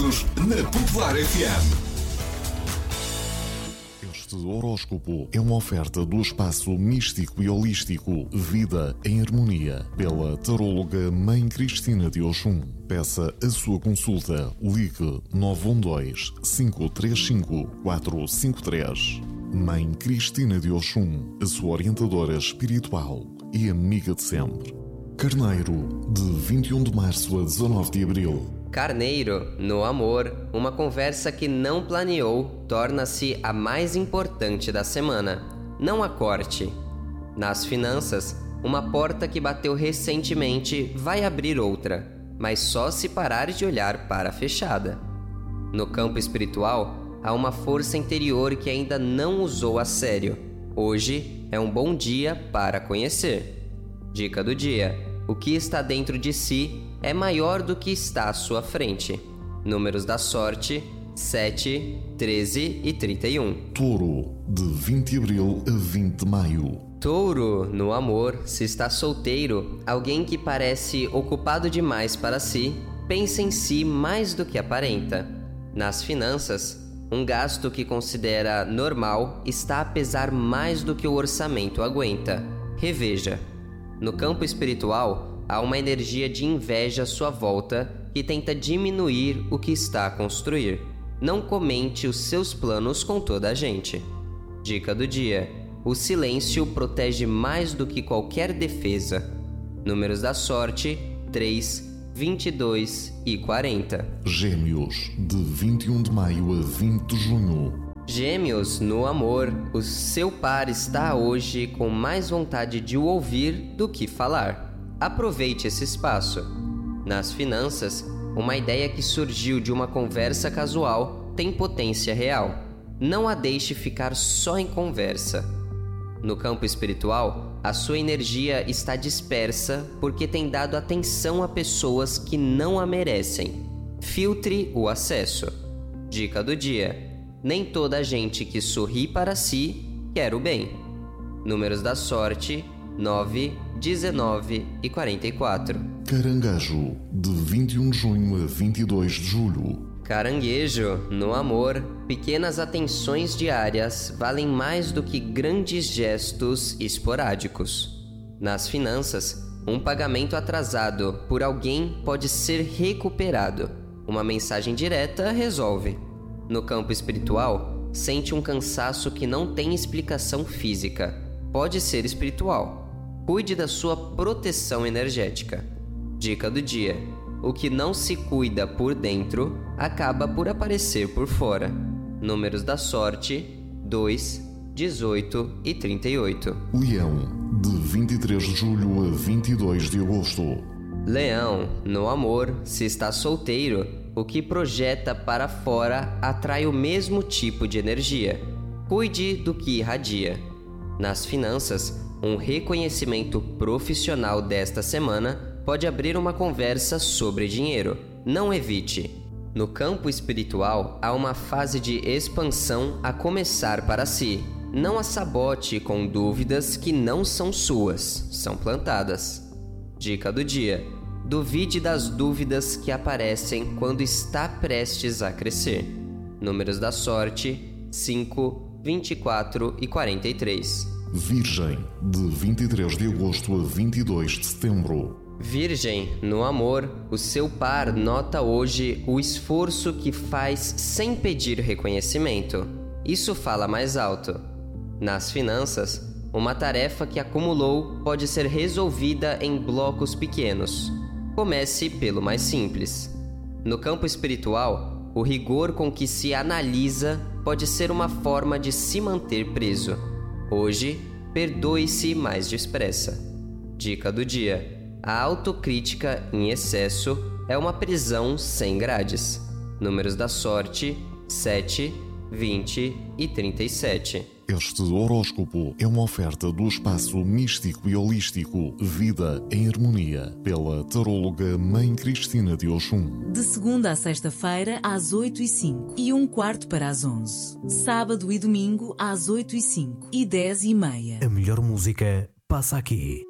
Gêmeos na Popular FM. Este horóscopo é uma oferta do espaço místico e holístico Vida em Harmonia, pela taróloga Mãe Cristina de Oxum. Peça a sua consulta. Ligue 912-535-453. Mãe Cristina de Oxum, a sua orientadora espiritual e amiga de sempre. Carneiro, de 21 de março a 19 de abril. Carneiro, no amor, uma conversa que não planeou torna-se a mais importante da semana. Não a corte. Nas finanças, uma porta que bateu recentemente vai abrir outra, mas só se parar de olhar para a fechada. No campo espiritual, há uma força interior que ainda não usou a sério. Hoje é um bom dia para conhecer. Dica do dia: o que está dentro de si é maior do que está à sua frente. Números da sorte: 7, 13 e 31. Touro, de 20 de abril a 20 de maio. Touro, no amor, se está solteiro, alguém que parece ocupado demais para si, pensa em si mais do que aparenta. Nas finanças, um gasto que considera normal está a pesar mais do que o orçamento aguenta. Reveja. No campo espiritual, há uma energia de inveja à sua volta que tenta diminuir o que está a construir. Não comente os seus planos com toda a gente. Dica do dia: o silêncio protege mais do que qualquer defesa. Números da sorte: 3, 22 e 40. Gêmeos, de 21 de maio a 20 de junho. Gêmeos, no amor, o seu par está hoje com mais vontade de o ouvir do que falar. Aproveite esse espaço. Nas finanças, uma ideia que surgiu de uma conversa casual tem potência real. Não a deixe ficar só em conversa. No campo espiritual, a sua energia está dispersa porque tem dado atenção a pessoas que não a merecem. Filtre o acesso. Dica do dia: nem toda gente que sorri para si quer o bem. Números da sorte: 9, 19 e 44. Caranguejo, de 21 de junho a 22 de julho. Caranguejo, no amor, pequenas atenções diárias valem mais do que grandes gestos esporádicos. Nas finanças, um pagamento atrasado por alguém pode ser recuperado. Uma mensagem direta resolve. No campo espiritual, sente um cansaço que não tem explicação física. Pode ser espiritual. Cuide da sua proteção energética. Dica do dia: o que não se cuida por dentro acaba por aparecer por fora. Números da sorte: 2, 18 e 38. Leão, de 23 de julho a 22 de agosto. Leão, no amor, se está solteiro, o que projeta para fora atrai o mesmo tipo de energia. Cuide do que irradia. Nas finanças, um reconhecimento profissional desta semana pode abrir uma conversa sobre dinheiro. Não evite. No campo espiritual, há uma fase de expansão a começar para si. Não a sabote com dúvidas que não são suas, são plantadas. Dica do dia: duvide das dúvidas que aparecem quando está prestes a crescer. Números da sorte: 5, 24 e 43. Virgem, de 23 de agosto a 22 de setembro. Virgem, no amor, o seu par nota hoje o esforço que faz sem pedir reconhecimento. Isso fala mais alto. Nas finanças, uma tarefa que acumulou pode ser resolvida em blocos pequenos. Comece pelo mais simples. No campo espiritual, o rigor com que se analisa pode ser uma forma de se manter preso. Hoje, perdoe-se mais depressa. Dica do dia: a autocrítica em excesso é uma prisão sem grades. Números da sorte: 7, 20 e 37. Este horóscopo é uma oferta do espaço místico e holístico Vida em Harmonia, pela taróloga Mãe Cristina de Oxum. De segunda a sexta-feira, às 8h05 e 1/4 para as 11. Sábado e domingo, às 8h05 e 10h30. A melhor música passa aqui.